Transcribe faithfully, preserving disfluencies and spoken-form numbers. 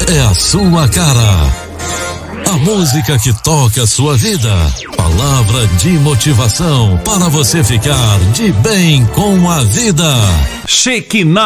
é a sua cara. A música que toca a sua vida. Palavra de motivação para você ficar de bem com a vida. Shekinah